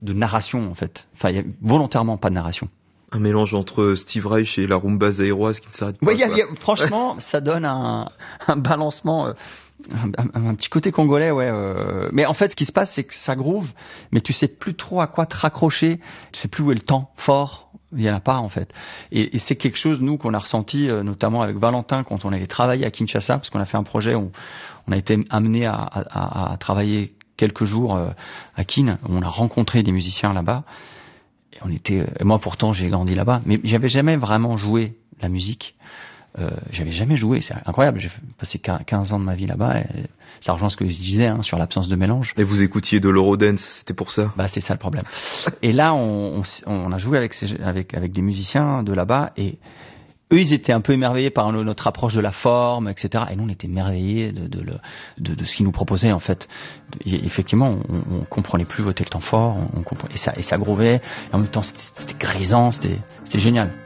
de narration en fait. Enfin, il y a volontairement pas de narration. Un mélange entre Steve Reich et la rumba zaïroise qui ne s'arrête pas. Oui, franchement, ça donne un balancement, un petit côté congolais, ouais. Mais en fait, ce qui se passe, c'est que ça groove, mais tu sais plus trop à quoi te raccrocher. Tu sais plus où est le temps fort. Il y en a pas en fait. Et c'est quelque chose nous qu'on a ressenti, notamment avec Valentin quand on allait travailler à Kinshasa, parce qu'on a fait un projet où on a été amené à travailler quelques jours à Kin. On a rencontré des musiciens là-bas. Et moi pourtant j'ai grandi là-bas, mais j'avais jamais vraiment joué la musique. J'avais jamais joué, c'est incroyable. J'ai passé 15 ans de ma vie là-bas. Et ça rejoint ce que je disais sur l'absence de mélange. Et vous écoutiez de l'Eurodance, c'était pour ça. Bah c'est ça le problème. Et là on a joué avec des musiciens de là-bas et eux, ils étaient un peu émerveillés par notre approche de la forme, etc. Et nous, on était émerveillés de ce qu'ils nous proposaient, en fait. Et effectivement, on comprenait plus voter le temps fort, et ça grouvait. Et en même temps, c'était grisant, c'était génial.